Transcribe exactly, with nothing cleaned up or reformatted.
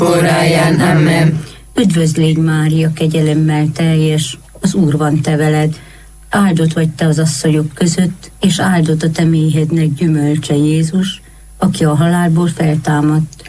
óráján. Amen. Üdvözl légy, Mária, kegyelemmel teljes, az Úr van te veled. Áldott vagy te az asszonyok között, és áldott a te méhednek gyümölcse, Jézus, aki a halálból feltámadt,